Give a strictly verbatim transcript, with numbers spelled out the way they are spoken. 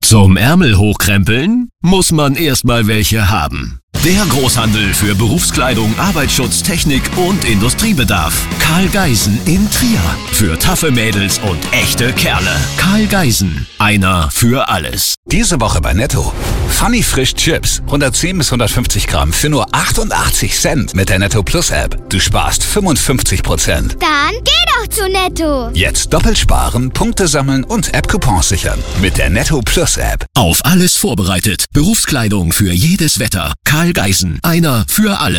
Zum Ärmel hochkrempeln muss man erstmal welche haben. Der Großhandel für Berufskleidung, Arbeitsschutz, Technik und Industriebedarf. Karl Geisen in Trier. Für taffe Mädels und echte Kerle. Karl Geisen. Einer für alles. Diese Woche bei Netto. Funny Frisch Chips. hundertzehn bis hundertfünfzig Gramm für nur achtundachtzig Cent mit der Netto Plus App. Du sparst fünfundfünfzig Prozent. Dann geh doch zu Netto. Jetzt doppelt sparen, Punkte sammeln und App-Coupons sichern. Mit der Netto Plus App. Auf alles vorbereitet. Berufskleidung für jedes Wetter. Karl Geisen. Einer für alles.